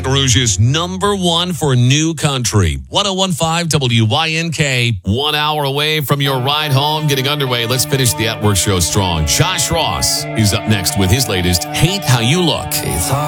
Baton Rouge's number one for new country. 101.5 WYNK. 1 hour away from your ride home. Getting underway. Let's finish the At Work show strong. Josh Ross is up next with his latest Hate How You Look.